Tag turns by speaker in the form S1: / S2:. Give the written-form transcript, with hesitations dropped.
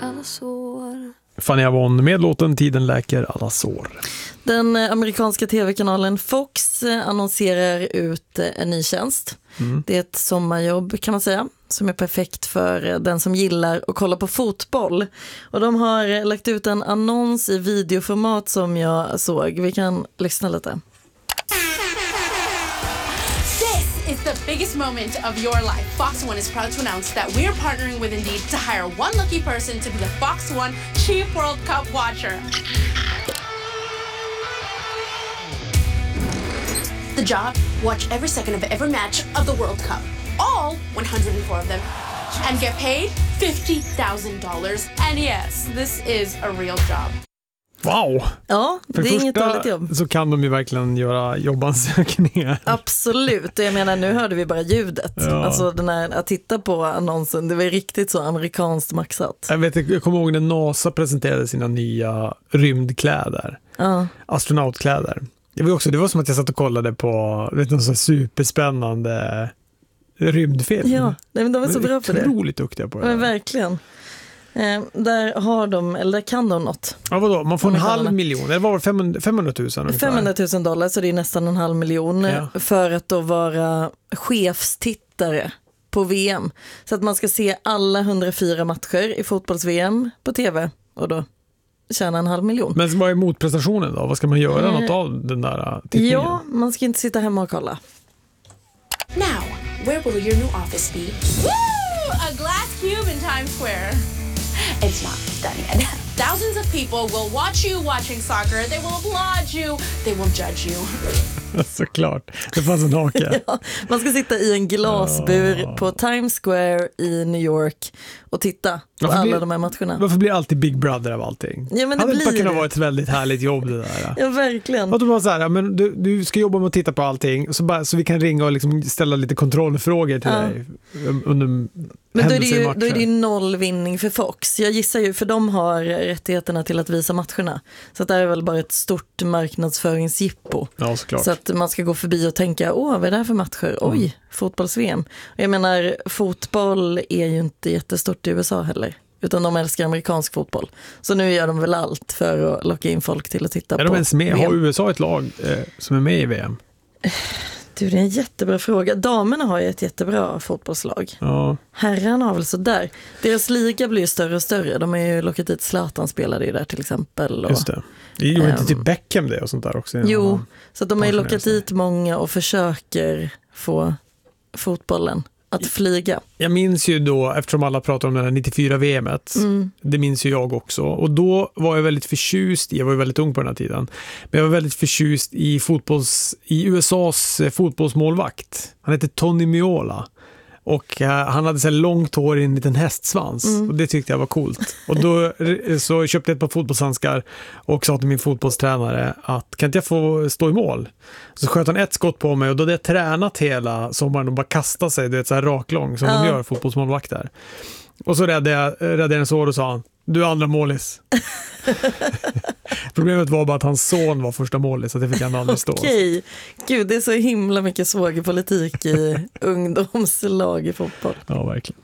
S1: alla sår.
S2: Fanny Avon med låten Tiden läker alla sår.
S3: Den amerikanska tv-kanalen Fox annonserar ut en ny tjänst. Det är ett sommarjobb kan man säga, som är perfekt för den som gillar att kolla på fotboll. Och de har lagt ut en annons i videoformat som jag såg. Vi kan lyssna lite.
S4: This is the biggest moment of your life. Fox One is proud to announce that we're partnering with Indeed to hire one lucky person to be the Fox One Chief World Cup watcher. The job, watch every second of every match of the World Cup. All 104 of them. And get paid $50,000. And yes, this is a real job.
S2: Wow!
S3: Ja, det är inget dåligt jobb.
S2: Så kan de ju verkligen göra jobbansökningar.
S3: Absolut, jag menar nu hörde vi bara ljudet.
S2: Ja.
S3: Alltså den här, att titta på annonsen, det var riktigt så amerikanskt maxat.
S2: Jag kommer ihåg när NASA presenterade sina nya rymdkläder. Astronautkläder. Det var som att jag satt och kollade på någon så superspännande rymdfilm.
S3: Ja, men de är så bra på det.
S2: Otroligt duktiga på det.
S3: Men verkligen. Där har de, eller kan de något.
S2: Ja, vadå? Man får $500,000, eller var det 500 000 ungefär?
S3: $500,000, så det är nästan $500,000 för att då vara chefstittare på VM. Så att man ska se alla 104 matcher i fotbolls-VM på tv och då tjäna $500,000.
S2: Men vad är motprestationen då? Vad ska man göra något av den där tittningen?
S3: Ja, man ska inte sitta hemma och kolla.
S4: Now, where will your new office be? Woo! A glass cube in Times Square. It's not done yet. Thousands of people will watch you watching soccer. They will applaud you. They will judge you.
S2: Såklart. Det fanns en hake.
S3: Ja, man ska sitta i en glasbur på Times Square i New York och titta på alla de här matcherna.
S2: Varför blir alltid Big Brother av allting?
S3: Ja, men det
S2: hade
S3: blir
S2: bara kunnat vara ett väldigt härligt jobb det där.
S3: Ja, verkligen.
S2: Och då var så här, men du ska jobba med att titta på allting så vi kan ringa och liksom ställa lite kontrollfrågor till dig under
S3: men då är det ju nollvinning för Fox. Jag gissar ju, för de har rättigheterna till att visa matcherna. Så att det är väl bara ett stort marknadsföringsjippo.
S2: Ja, såklart.
S3: Så att man ska gå förbi och tänka, vad är det här för matcher? Oj, fotbolls-VM. Jag menar, fotboll är ju inte jättestort i USA heller. Utan de älskar amerikansk fotboll. Så nu gör de väl allt för att locka in folk till att titta på
S2: Är de ens med?
S3: VM.
S2: Har USA ett lag som är med i VM?
S3: Du, det är en jättebra fråga. Damerna har ju ett jättebra fotbollslag.
S2: Ja.
S3: Herrarna har väl så där. Deras liga blir ju större och större. De har ju lockat dit Zlatan, spelade ju där till exempel. Och,
S2: just det. Det gjorde inte typ Beckham det och sånt där också?
S3: Jo, så att de har ju lockat dit många och försöker få fotbollen att flyga.
S2: Jag minns ju då, eftersom alla pratar om det här 94-VMet, det minns ju jag också. Och då var jag väldigt förtjust jag var ju väldigt ung på den här tiden, men jag var väldigt förtjust i USAs fotbollsmålvakt. Han hette Tony Meola. Och han hade så här långt hår i en liten hästsvans. Och det tyckte jag var coolt. Och då så köpte jag ett par fotbollshandskar och sa till min fotbollstränare att kan inte jag få stå i mål? Så sköt han ett skott på mig och då hade jag tränat hela sommaren och bara kasta sig, det är så här raklång som de gör fotbollsmålvakter. Och så räddade jag en sår och sa han, du är andra målis. Problemet var bara att hans son var första målis, så det fick han aldrig stå.
S3: Okej, gud, det är så himla mycket svågerpolitik i ungdomslag i fotboll.
S2: Ja, verkligen.